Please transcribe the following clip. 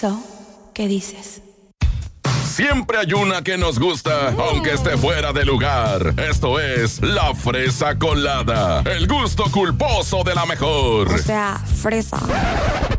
¿Qué dices? Siempre hay una que nos gusta, aunque esté fuera de lugar. Esto es La Fresa Colada, el gusto culposo de la mejor. O sea, fresa.